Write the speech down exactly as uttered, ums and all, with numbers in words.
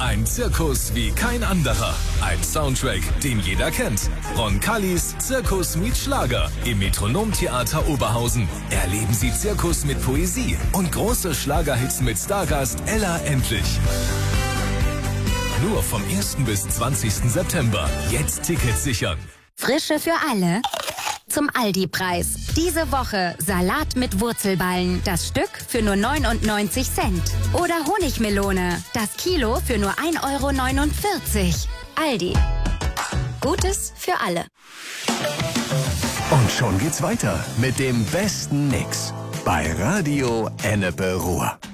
Ein Zirkus wie kein anderer. Ein Soundtrack, den jeder kennt. Roncalis Zirkus mit Schlager im Metronomtheater Oberhausen. Erleben Sie Zirkus mit Poesie und große Schlagerhits mit Stargast Ella Endlich. Nur vom ersten bis zwanzigsten September. Jetzt Tickets sichern. Frische für alle. Zum Aldi-Preis. Diese Woche Salat mit Wurzelballen. Das Stück für nur neunundneunzig Cent. Oder Honigmelone. Das Kilo für nur ein Euro neunundvierzig. Aldi. Gutes für alle. Und schon geht's weiter mit dem besten Mix bei Radio Ennepe Ruhr.